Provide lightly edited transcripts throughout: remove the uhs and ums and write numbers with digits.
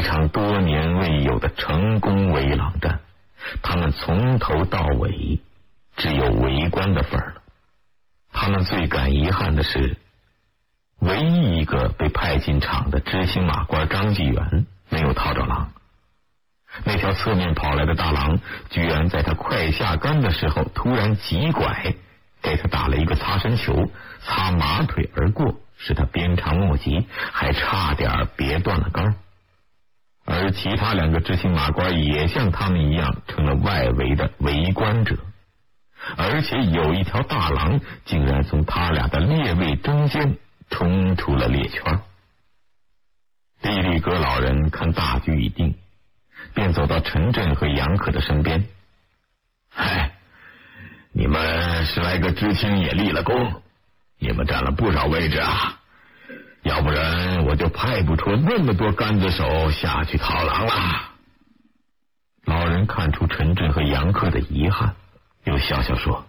场多年未有的成功围狼战，他们从头到尾只有围观的份儿了。他们最感遗憾的是，唯一一个被派进场的知青马官张继元没有套着狼。那条侧面跑来的大狼居然在他快下杆的时候突然急拐，给他打了一个擦身球，擦马腿而过，使他鞭长莫及，还差点别断了杆。而其他2个知青马官也像他们一样成了外围的围观者，而且有一条大狼竟然从他俩的列位中间冲出了猎圈。地利阁老人看大局已定，便走到陈震和杨可的身边。你们10来个知青也立了功，你们占了不少位置啊，要不然我就派不出那么多杆子手下去讨狼了。老人看出陈震和杨克的遗憾，又笑笑说：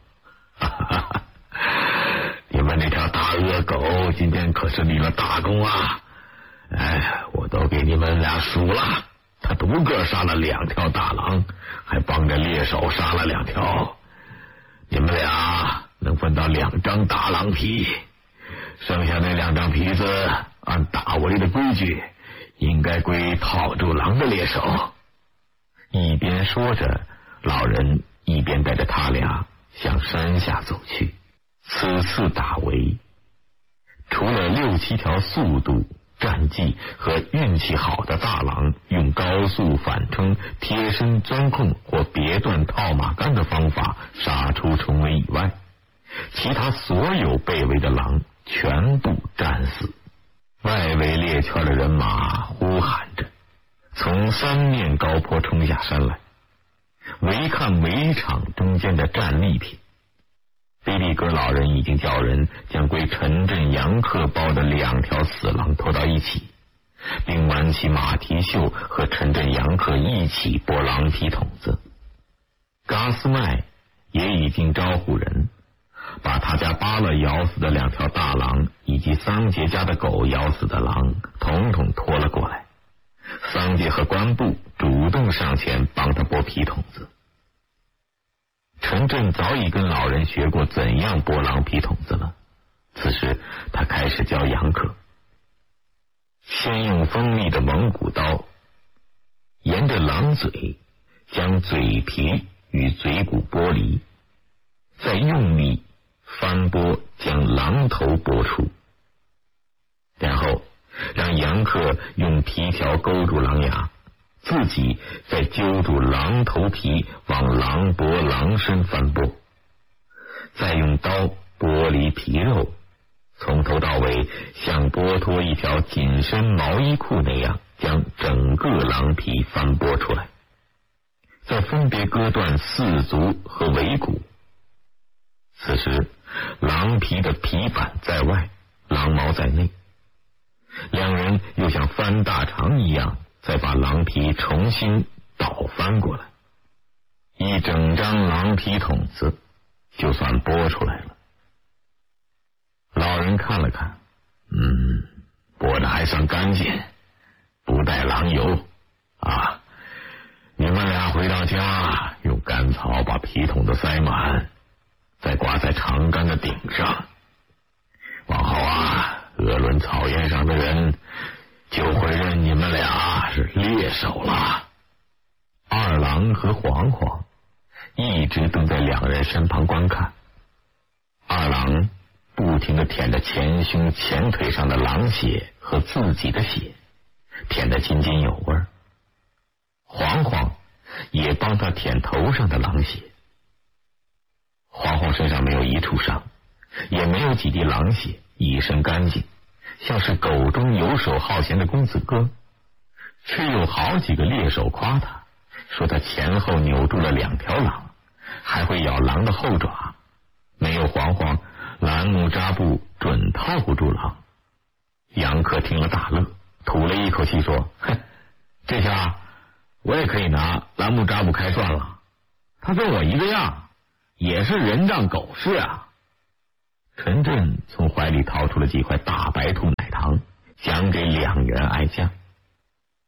你们那条大恶狗今天可是立了大功啊！我都给你们俩数了，他独个杀了2条大狼，还帮着猎手杀了2条。你们俩能分到2张大狼皮，剩下那2张皮子按大围的规矩应该归套住狼的猎手。一边说着，老人一边带着他俩向山下走去。此次打围，除了6、7条速度、战绩和运气好的大狼用高速反冲、贴身钻空或别断套马杆的方法杀出重围以外，其他所有被围的狼全部战死。外围猎圈的人马呼喊着从3面高坡冲下山来，围看围场中间的战利品。地利阁老人已经叫人将归陈震、杨克包的2条死狼拖到一起，并挽起马蹄袖和陈震、杨克一起剥狼皮筒子。嘎斯麦也已经招呼人把他家巴勒咬死的2条大狼以及桑杰家的狗咬死的狼统统拖了过来。桑杰和官部主动上前帮他剥皮筒子。陈震早已跟老人学过怎样剥狼皮筒子了，此时他开始教杨可。先用锋利的蒙古刀沿着狼嘴将嘴皮与嘴骨剥离，再用力翻剥将狼头剥出，然后让杨克用皮条勾住狼牙，自己再揪住狼头皮往狼脖、狼身翻剥，再用刀剥离皮肉，从头到尾像剥脱一条紧身毛衣裤那样将整个狼皮翻剥出来，再分别割断四足和尾骨。此时狼皮的皮板在外，狼毛在内，两人又像翻大肠一样再把狼皮重新倒翻过来，一整张狼皮筒子就算剥出来了。老人看了看，剥的还算干净，不带狼油啊！你们俩回到家用干草把皮筒子塞满，再挂在长杆的顶上。往后啊，鄂伦草原上的人就会认你们俩是猎手了。二郎和黄黄一直都在两人身旁观看。二郎不停地舔着前胸前腿上的狼血和自己的血，舔得津津有味。黄黄也帮他舔头上的狼血。黄黄身上没有一处伤，也没有几滴狼血，一身干净，像是狗中游手好闲的公子哥。却有好几个猎手夸他，说他前后扭住了2条狼，还会咬狼的后爪。没有黄黄，栏木扎布准套不住狼。杨克听了大乐，吐了一口气说：这下我也可以拿栏木扎布开涮了，他跟我一个样，也是人仗狗势啊。陈震从怀里掏出了几块大白兔奶糖，奖给2员爱将。二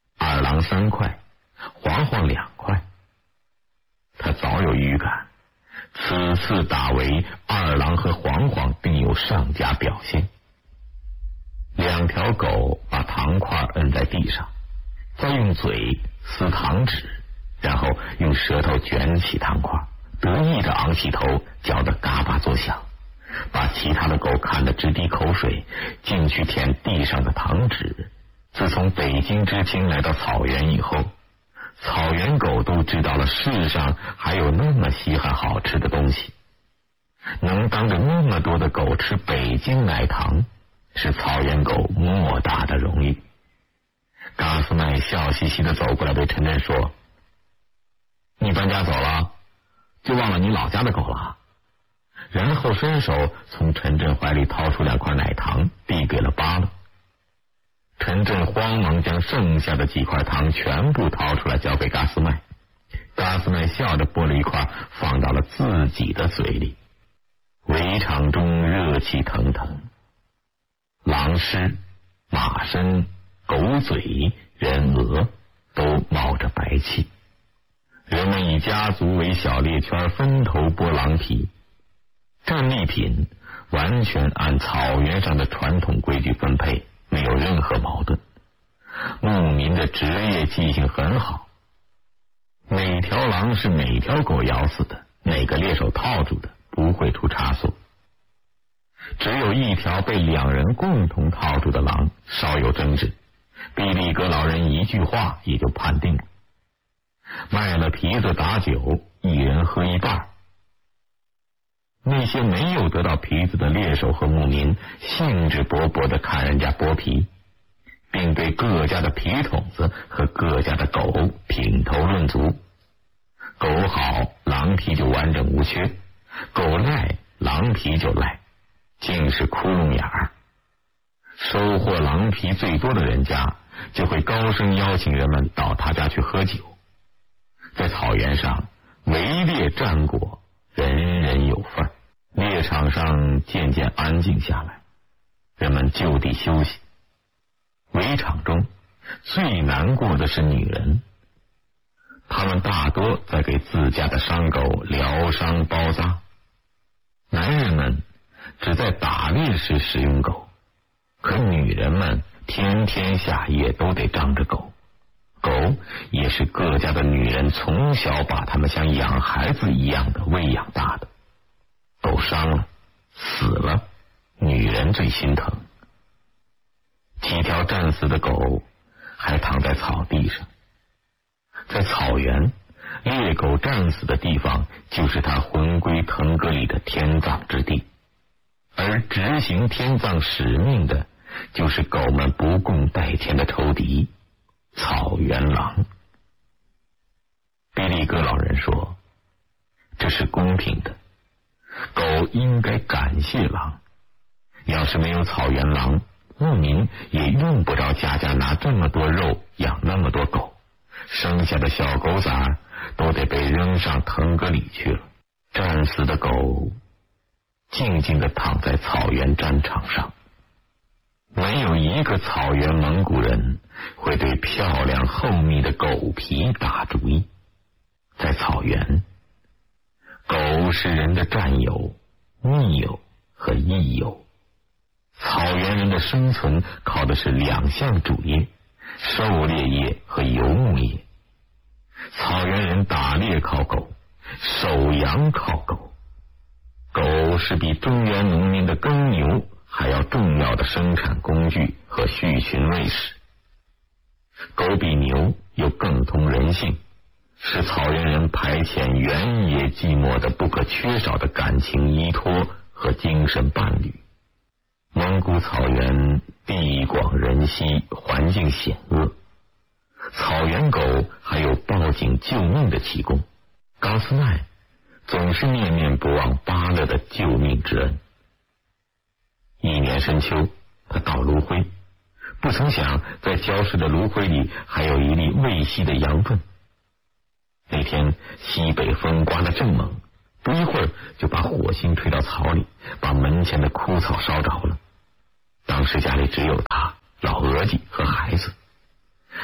郎3块，黄黄2块。他早有预感，此次打围，二郎和黄黄定有上佳表现。2条狗把糖块摁在地上，再用嘴撕糖纸，然后用舌头卷起糖块，得意地昂起头，嚼得嘎巴作响，把其他的狗看得直滴口水，竟去舔地上的糖纸。自从北京知青来到草原以后，草原狗都知道了世上还有那么稀罕好吃的东西，能当着那么多的狗吃北京奶糖，是草原狗莫大的荣誉。嘎斯麦笑嘻嘻地走过来对陈震说：“你搬家走了，就忘了你老家的狗了。”然后伸手从陈震怀里掏出2块奶糖，递给了巴勒。陈震慌忙将剩下的几块糖全部掏出来交给嘎斯麦，嘎斯麦笑着剥了一块放到了自己的嘴里。围场中热气腾腾，狼尸、马身、狗嘴、人额都冒着白气。人们以家族为小猎圈，分头剥狼皮。战利品完全按草原上的传统规矩分配，没有任何矛盾。牧民的职业记性很好，哪条狼是哪条狗咬死的，哪个猎手套住的，不会出差错。只有一条被2人共同套住的狼稍有争执，毕利格老人一句话也就判定了。卖了皮子打酒，一人喝一半。那些没有得到皮子的猎手和牧民兴致勃勃地看人家剥皮，并对各家的皮筒子和各家的狗品头论足。狗好，狼皮就完整无缺；狗赖，狼皮就赖，尽是窟窿眼儿。收获狼皮最多的人家就会高声邀请人们到他家去喝酒。在草原上围猎战果，人人有份。猎场上渐渐安静下来，人们就地休息。围场中最难过的是女人，她们大多在给自家的伤狗疗伤包扎。男人们只在打猎时使用狗，可女人们天天下夜都得张着狗。狗也是各家的女人从小把它们像养孩子一样的喂养大的。狗伤了，死了，女人最心疼。几条战死的狗还躺在草地上。在草原，猎狗战死的地方就是它魂归腾格里的天葬之地，而执行天葬使命的就是狗们不共戴天的仇敌——草原狼。比利格老人说，这是公平的，狗应该感谢狼。要是没有草原狼，牧民也用不着家家拿这么多肉养那么多狗，生下的小狗崽都得被扔上腾格里去了。战死的狗静静地躺在草原战场上，没有一个草原蒙古人会对漂亮厚密的狗皮打主意。在草原，狗是人的战友、密友和益友。草原人的生存靠的是2项主业：狩猎业和游牧业。草原人打猎靠狗，守羊靠狗。狗是比中原农民的耕牛还要重要的生产工具和畜群卫士。狗比牛又更通人性，是草原人排遣原野寂寞的不可缺少的感情依托和精神伴侣。蒙古草原地广人稀，环境险恶，草原狗还有报警救命的奇功。高斯麦总是念念不忘巴勒的救命之恩。一年深秋，他到芦灰，不曾想在礁石的芦灰里还有一粒未熄的羊粪。那天西北风刮得正猛，不一会儿就把火星吹到草里，把门前的枯草烧着了。当时家里只有他、老额济和孩子。他在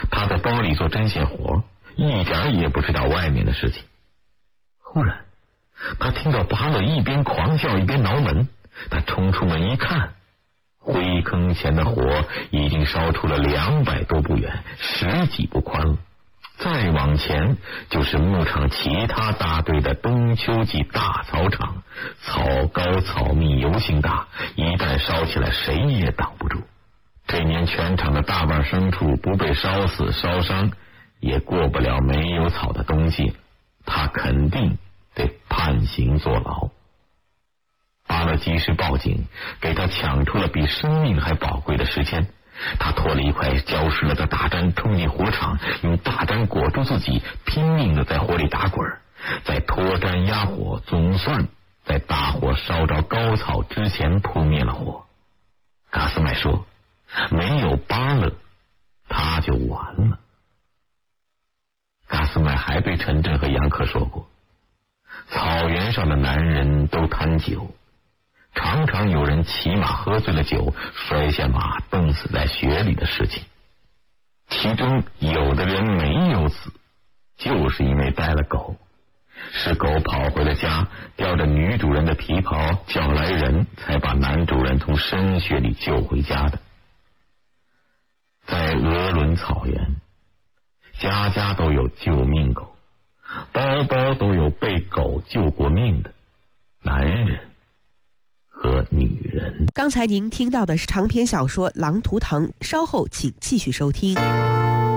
包里做针线活，一点也不知道外面的事情。忽然他听到巴勒一边狂叫一边挠门，他冲出门一看，灰坑前的火已经烧出了200多步远，10几步宽了。再往前就是牧场其他大队的冬秋季大草场，草高草密油性大，一旦烧起来谁也挡不住。这年全场的大半牲畜不被烧死烧伤，也过不了没有草的冬季，他肯定得判刑坐牢。巴勒及时报警，给他抢出了比生命还宝贵的时间。他拖了一块焦湿了的大毡冲进火场，用大毡裹住自己，拼命的在火里打滚，在拖毡压火，总算在大火烧着高草之前扑灭了火。嘎斯麦说，没有巴勒他就完了。嘎斯麦还对陈震和杨克说过，草原上的男人都贪酒，常常有人骑马喝醉了酒，摔下马冻死在雪里的事情。其中有的人没有死，就是因为带了狗，是狗跑回了家，叼着女主人的皮袍叫来人，才把男主人从深雪里救回家的。在俄伦草原，家家都有救命狗，包包都有被狗救过命的男人和女人。 刚才您听到的是长篇小说《狼图腾》，稍后请继续收听。